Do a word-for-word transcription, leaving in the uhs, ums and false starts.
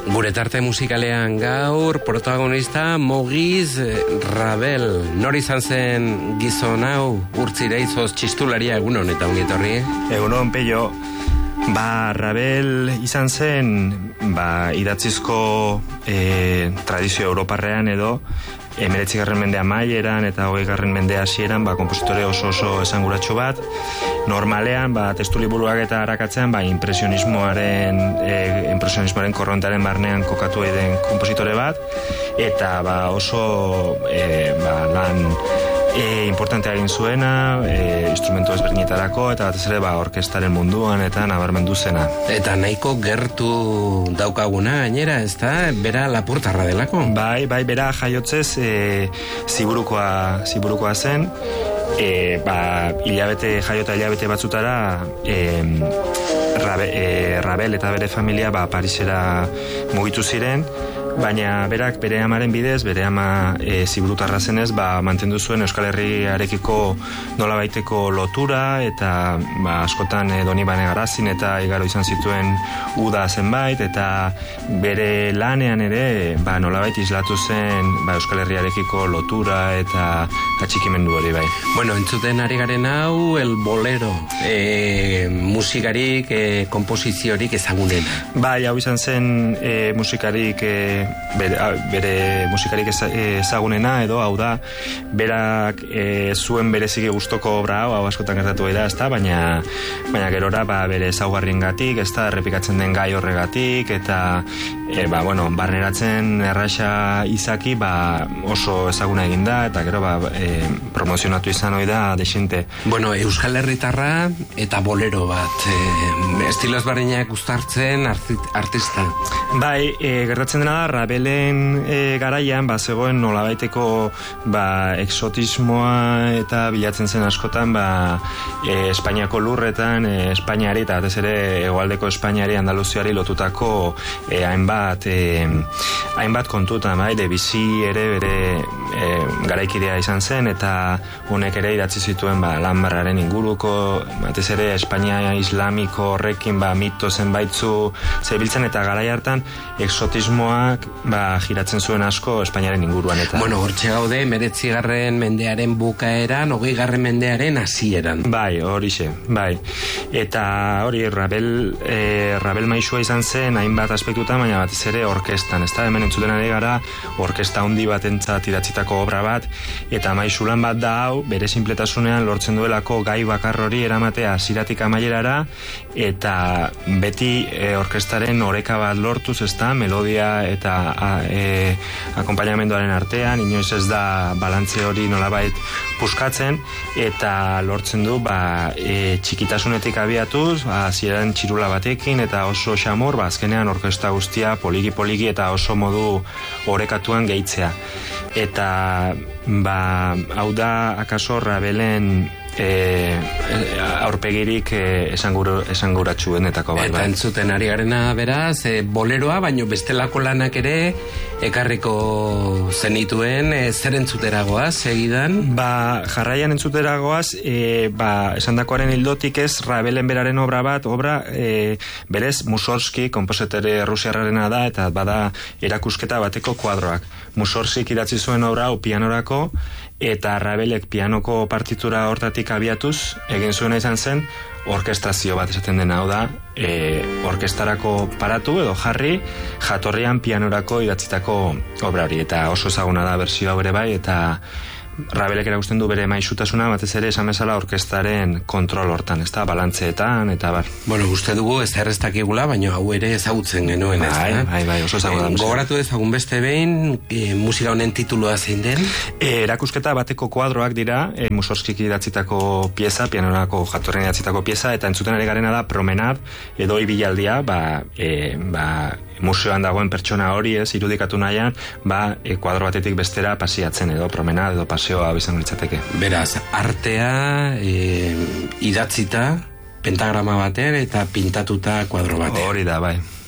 Gure tarte musikalean gaur protagonista Maurice Ravel. Nor izan zen gizon hau? Urtzira izoz txistularia egunon eta ongietorri. Egunon, Peio. Ba, Ravel izan zen, ba, idatzizko e, tradizio europarrean edo, emeretzigarren mende amaieran eta hogeigarren mende hasieran, ba, kompositore oso oso esanguratsu bat. Normalean, ba, testu liburuak eta arakatzean, ba, impresionismoaren, e, impresionismoaren korrontaren barnean kokatu den kompositore bat, eta ba, oso e, ba, lan E, importante egin zuena, e, instrumento ezberdinetarako eta batez ere ba, orkestaren munduan eta nabarmendu zena. Eta nahiko gertu daukaguna gainera, ez da? Bera Lapurtarra delako? Bai, bai, bera jaiotzez e, ziburukoa, ziburukoa zen, e, ba, hilabete, jaiota hilabete batzutara e, Rabe, e, Ravel eta bere familia ba, Parisera mugitu ziren, baina berak bere amaren bidez, bere ama e, ziburutarra zenez, ba, mantendu zuen Euskal Herriarekiko nola baiteko lotura, eta ba, askotan e, Donibane Garazin eta igaro izan zituen uda zenbait, eta bere lanean ere ba, nola bait islatu zen ba, Euskal Herriarekiko lotura eta atxikimendu hori bai. Bueno, entzuten ari garen hau, el bolero, e, musikarik, e, komposiziorik ezagunena. Bai, hau izan zen e, musikarik e, Bere, bere musikarik ezagunena edo hau da berak e, zuen bereziki gustoko obra hau, hau askotan gertatu da, ezta, baina baina gerora ba, bere ezaugarriengatik, ezta, errepikatzen den gai horregatik eta e, ba, bueno, barneratzen erraxa izaki ba, oso ezaguna egin da eta gero ba, e, promozionatu izan hori da desinte. Bueno, Euskal Herritarra eta bolero bat e, estilo ezberdinak uztartzen artista. Bai, e, gertatzen dena da Ravelen e, garaian ba, zegoen nolabaiteko ba, exotismoa eta bilatzen zen askotan ba, e, Espainiako lurretan e, Espainiari eta batez ere hegoaldeko Espainiari Andaluziari lotutako e, hainbat e, hainbat kontutan, bai, Debussy ere bere e, garaikidea izan zen eta honek ere idatzi zituen ba, Lanbarraren inguruko, batez ere Espainia islamiko horrekin ba, mito zenbaitzu zebiltzen eta garai hartan exotismoak ba, giratzen zuen asko Espainiaren inguruan eta... Bueno, hortxe gaude, meretzigarren mendearen bukaeran, hogeigarren mendearen hasieran. Bai, horixe, bai. Eta hori, Ravel, e, Ravel maisua izan zen, hainbat aspektutan, baina batez ere orkestan, ezta? Hemen entzuten ari gara, orkesta handi batentzat idatzitako obra bat, eta maisulan bat da hau, bere sinpletasunean lortzen duelako gai bakar hori eramatea hasieratik amaierara, eta beti e, orkestaren oreka bat lortuz, ezta? Melodia eta a, e, akompainamenduaren artean, inoiz ez da balantze hori nolabait puskatzen, eta lortzen du ba, e, txikitasunetik abiatuz, hasieran txirula batekin eta oso xamur, ba, azkenean orkesta guztia poliki-poliki eta oso modu orekatuan gehitzea. Eta ba, hau da akaso Ravelen E, aurpegirik e, esanguru, esanguratsuenetako bai, bai. Eta entzuten ari garena beraz e, boleroa, baino bestelako lanak ere ekarriko zenituen, e, zer entzuteragoaz segidan? Ba, jarraian entzuteragoaz e, ba, esandakoaren hildotik ez Ravelen beraren obra bat, obra e, berez Mussorgsky, kompositore rusiarrarena da eta bada erakusketa bateko kuadroak. Mussorgskyk idatzi zuen obra hau pianorako eta Ravelek pianoko partitura hortatik abiatuz egin zuena izan zen orkestrazio bat esaten dena, hau da e, orkestarako paratu edo jarri jatorrian pianorako idatzitako obra hori eta oso ezaguna da berzio hau ere bai eta Ravelek erakusten du bere maisutasuna batez ere esan bezala orkestaren kontrol hortan, ezta, balantzeetan eta bar. Bueno, uste dugu ez errestakigula, baina hau ere ezagutzen genuen, ez bai, da? Bai, bai, oso ezaguna da. Gogoratu ezagun beste behin, e, musika honen titulua zein den? E, erakusketa bateko kuadroak dira, e, Mussorgskyk idatzitako pieza, pianorako jatorren idatzitako pieza, eta entzuten ari garena da promenad edo ibilaldia, ba, e, ba, museoan dagoen pertsona hori ez, irudikatu nahian, ba, e, kuadro batetik bestera pasiatzen edo promenad edo paseoa bizango litzateke. Beraz, artea e, idatzita, pentagrama baten eta pintatuta kuadro baten. Hori da, bai.